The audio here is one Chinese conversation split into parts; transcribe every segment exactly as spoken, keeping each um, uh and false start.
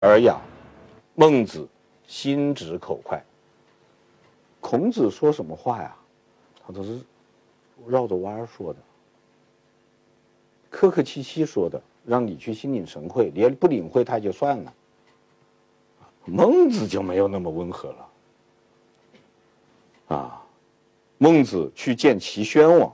尔雅，孟子心直口快。孔子说什么话呀？他都是绕着弯说的，客客气气说的，让你去心领神会，你不领会他就算了。孟子就没有那么温和了。啊，孟子去见齐宣王，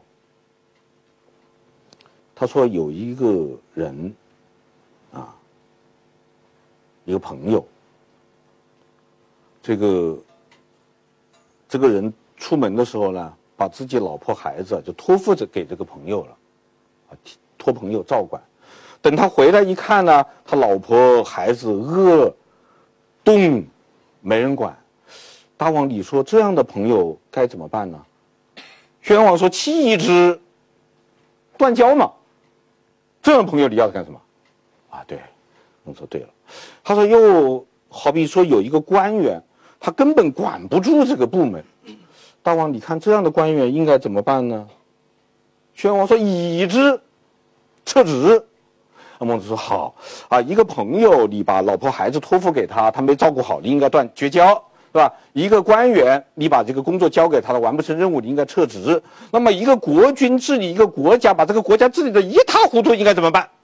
他说有一个人，啊，一个朋友，这个这个人出门的时候呢，把自己老婆孩子就托付着给这个朋友了，啊，托朋友照管。等他回来一看呢，他老婆孩子饿冻，没人管。大王，你说这样的朋友该怎么办呢？宣王说：“弃之，断交嘛。这样的朋友你要干什么？”啊，对，我说对了。他说又好比说有一个官员，他根本管不住这个部门。大王，你看这样的官员应该怎么办呢？宣王说：“以之，撤职。”孟子说：“好啊，一个朋友，你把老婆孩子托付给他，他没照顾好，你应该断绝交。”是吧？一个官员，你把这个工作交给他了，完不成任务，你应该撤职。那么，一个国君治理一个国家，把这个国家治理的一塌糊涂，应该怎么办？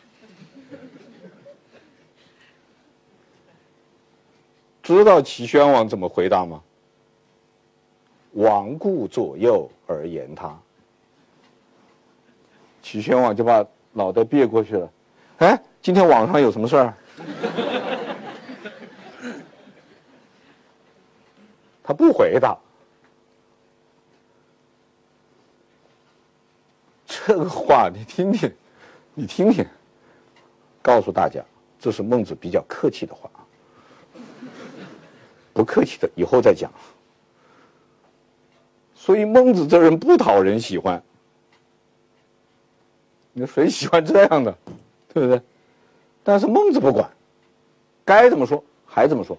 知道齐宣王怎么回答吗？罔顾左右而言他。齐宣王就把脑袋别过去了。哎，今天网上有什么事儿？他不回答。这个话你听听，你听听，告诉大家，这是孟子比较客气的话，不客气的以后再讲。所以孟子这人不讨人喜欢。你说谁喜欢这样的，对不对？但是孟子不管，该怎么说还怎么说。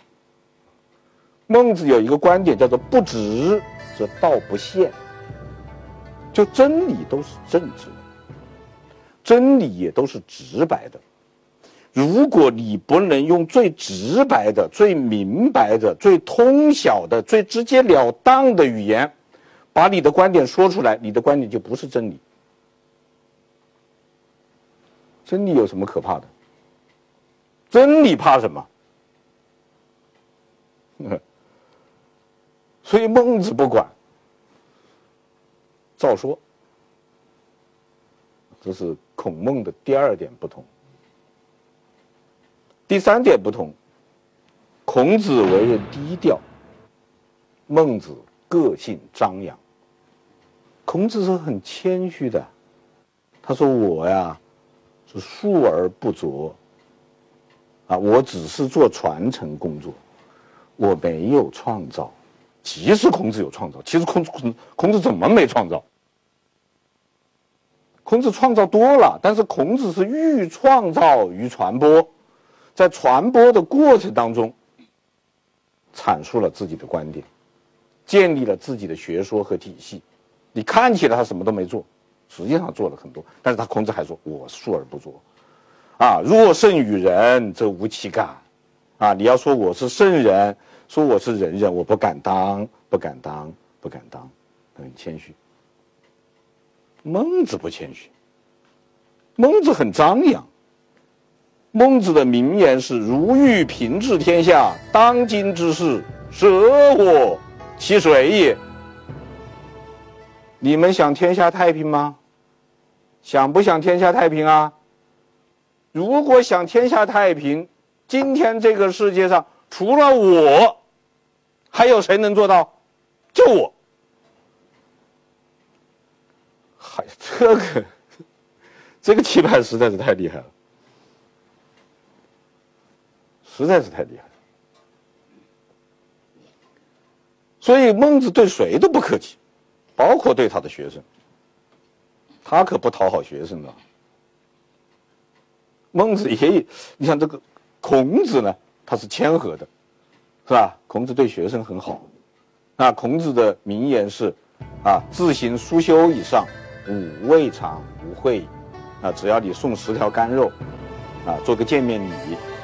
孟子有一个观点叫做不直则道不现，就真理都是正直的，真理也都是直白的。如果你不能用最直白的、最明白的、最通晓的、最直截了当的语言把你的观点说出来，你的观点就不是真理。真理有什么可怕的？真理怕什么？所以孟子不管，照说。这是孔孟的第二点不同。第三点不同，孔子为人低调，孟子个性张扬。孔子是很谦虚的，他说我呀是述而不作，啊，我只是做传承工作，我没有创造。即使孔子有创造，其实孔子孔子怎么没创造？孔子创造多了，但是孔子是寓创造于传播，在传播的过程当中，阐述了自己的观点，建立了自己的学说和体系。你看起来他什么都没做，实际上做了很多，但是他孔子还说我述而不作，啊，若圣与人，则无其感，啊，你要说我是圣人。说我是仁人，我不敢当，不敢当，不敢当，很谦虚。孟子不谦虚，孟子很张扬。孟子的名言是：“如欲平治天下，当今之事，舍我其谁也。”你们想天下太平吗？想不想天下太平啊？如果想天下太平，今天这个世界上除了我，还有谁能做到？就我。嗨，这个这个气派实在是太厉害了，实在是太厉害了。所以孟子对谁都不客气，包括对他的学生，他可不讨好学生的。孟子也，你像这个孔子呢，他是谦和的。是吧？孔子对学生很好，那孔子的名言是：啊，自行书修以上，吾未尝无惠矣。啊，只要你送十条干肉，啊，做个见面礼，